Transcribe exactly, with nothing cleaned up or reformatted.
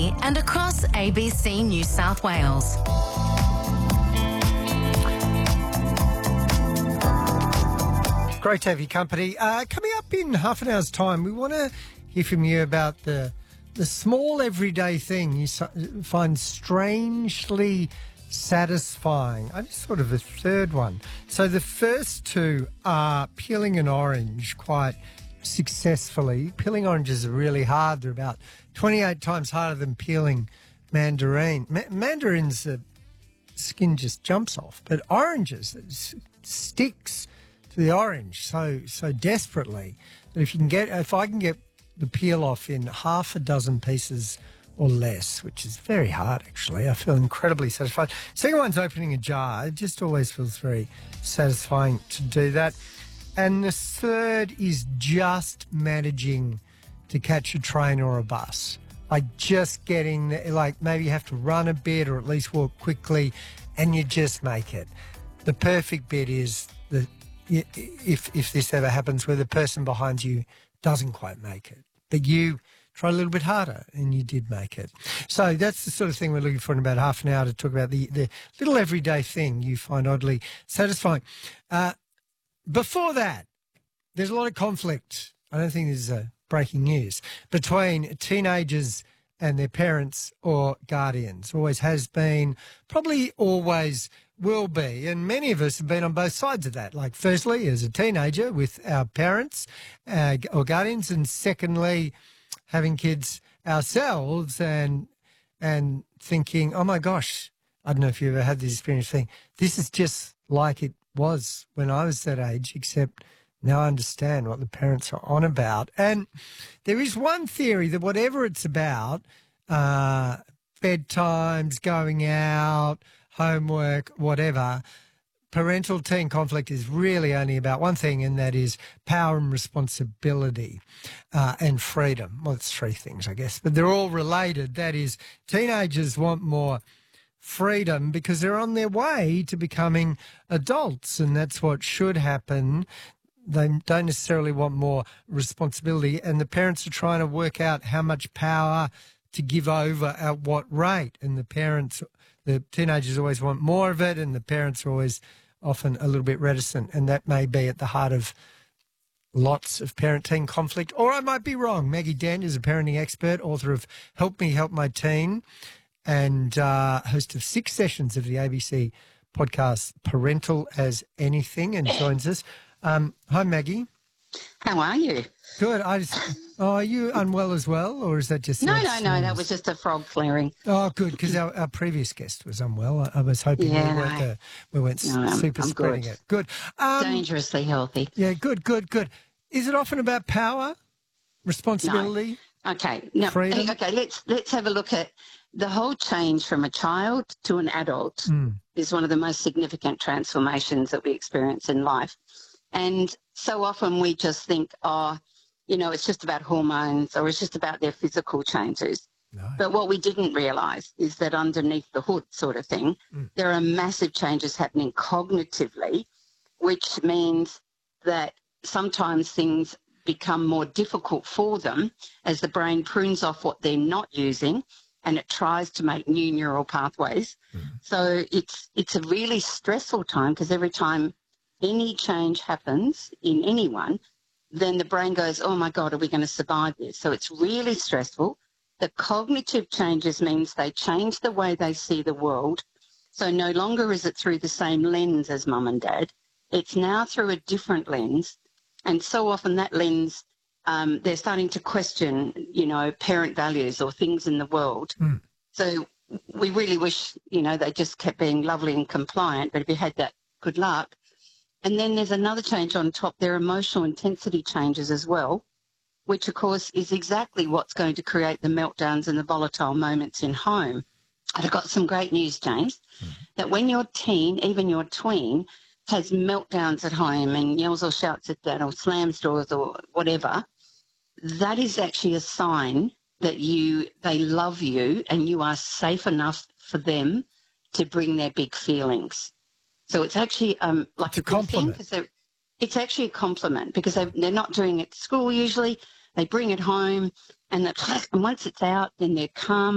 Sydney and across A B C New South Wales. Great to have your company. Uh, coming up in half an hour's time, we want to hear from you about the the small everyday thing you so- find strangely satisfying. I just thought of a third one. So the first two are peeling an orange quite successfully. Peeling oranges are really hard. They're about twenty-eight times harder than peeling mandarin. Ma- mandarins, the skin just jumps off, but oranges, it s- sticks to the orange so so desperately that if you can get, if I can get the peel off in half a dozen pieces or less, which is very hard actually, I feel incredibly satisfied. Second one's opening a jar. It just always feels very satisfying to do that. And the third is just managing to catch a train or a bus. Like just getting, the, like maybe you have to run a bit or at least walk quickly and you just make it. The perfect bit is the if if this ever happens where the person behind you doesn't quite make it, but you try a little bit harder and you did make it. So that's the sort of thing we're looking for in about half an hour to talk about the, the little everyday thing you find oddly satisfying. Uh, before that, there's a lot of conflict. I don't think there's uh, breaking news between teenagers and their parents or guardians. Always has been, probably always will be, and many of us have been on both sides of that. Like, firstly, as a teenager with our parents uh, or guardians, and secondly, having kids ourselves and and thinking, oh my gosh, I don't know if you ever had this experience, thing. This is just like it was when I was that age, except now I understand what the parents are on about. And there is one theory that whatever it's about, uh, bedtimes, going out, homework, whatever, parental-teen conflict is really only about one thing, and that is power and responsibility uh, and freedom. Well, it's three things, I guess, but they're all related. That is, teenagers want more freedom because they're on their way to becoming adults, and that's what should happen. They don't necessarily want more responsibility, and the parents are trying to work out how much power to give over at what rate, and the parents... The teenagers always want more of it, and the parents are always often a little bit reticent, and that may be at the heart of lots of parent-teen conflict. Or I might be wrong. Maggie Dent is a parenting expert, author of Help Me Help My Teen, and uh, host of six sessions of the A B C podcast Parental as Anything, and joins us. Um, hi, Maggie. How are you? Good. I just, oh, are you unwell as well, or is that just... No, no, no, that was just a frog flaring. Oh, good, because our, our previous guest was unwell. I, I was hoping yeah, we weren't, uh, we weren't no, I'm, super I'm spreading good. it. Good. Um, Dangerously healthy. Yeah, good, good, good. Is it often about power, responsibility, no. Okay, no, freedom? Okay, let's, let's have a look at the whole change from a child to an adult mm. is one of the most significant transformations that we experience in life. And so often we just think, oh, you know, it's just about hormones or it's just about their physical changes. No. But what we didn't realise is that underneath the hood sort of thing, mm. there are massive changes happening cognitively, which means that sometimes things become more difficult for them as the brain prunes off what they're not using and it tries to make new neural pathways. Mm. So it's it's a really stressful time because every time any change happens in anyone, then the brain goes, oh, my God, are we going to survive this? So it's really stressful. The cognitive changes means they change the way they see the world. So no longer is it through the same lens as mum and dad. It's now through a different lens. And so often that lens, um, they're starting to question, you know, parent values or things in the world. Mm. So we really wish, you know, they just kept being lovely and compliant. But if you had that, good luck. And then there's another change on top. There are emotional intensity changes as well, which, of course, is exactly what's going to create the meltdowns and the volatile moments in home. And I've got some great news, James, mm-hmm. that when your teen, even your tween, has meltdowns at home and yells or shouts at dad or slams doors or whatever, that is actually a sign that you they love you and you are safe enough for them to bring their big feelings. So it's actually um, like it's a, a compliment. Thing it's actually a compliment because they're not doing it at school usually. They bring it home and, and once it's out, then they're calm.